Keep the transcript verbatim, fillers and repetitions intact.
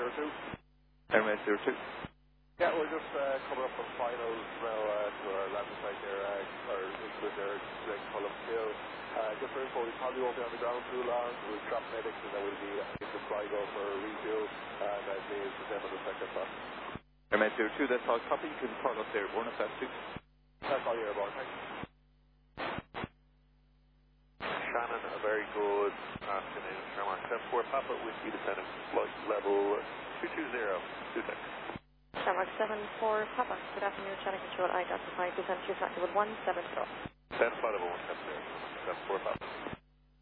zero two. Airman zero two. Yeah, we're just uh, coming up from finals now uh, to our landing site here, uh, or with their Drake Column Hill. Uh, just for info, we probably won't be on the ground too long. We'll drop medics and then we'll be into Sligo for a refuel, and uh, Dave with them on the second spot. Airman zero two, that's all copy. You can call up there, one if that's two. That's all you're about, thanks. Shannon, a very good afternoon. Shermark seven four Papa, whiskey descending flight level two two zero, two six. Shamrock seven four Papa, good afternoon, channel control, identified, descent to flight level one seven zero. ten flight level one seven zero, seven four Papa.